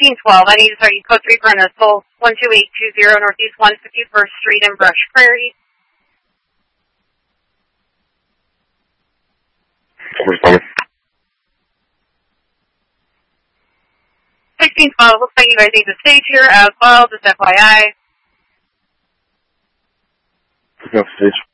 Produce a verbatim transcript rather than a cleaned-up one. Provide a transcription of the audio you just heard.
sixteen twelve, I need to start you code three for an assault, one two eight two zero Northeast one fifty-first Street in Brush Prairie. Responding. sixteen twelve, looks like you guys need to stage here as well, just F Y I. Picking up stage.